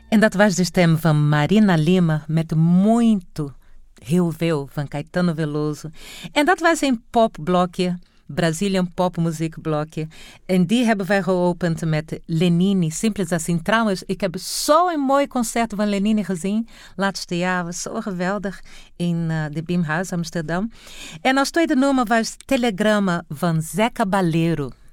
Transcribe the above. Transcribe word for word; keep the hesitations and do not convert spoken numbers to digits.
En dat was de stem van Marina Lima met Muito, Heel Veel van Caetano Veloso. En dat was een popblokje, Brazilian popmuziekblokje. En die hebben wij geopend met Lenine, simples assim. Trouwens, ik heb zo'n mooi concert van Lenine gezien. Laatste jaar was zo geweldig in uh, de Bimhuis Amsterdam. En als tweede nummer was Telegrama van Zé Cabaleiro.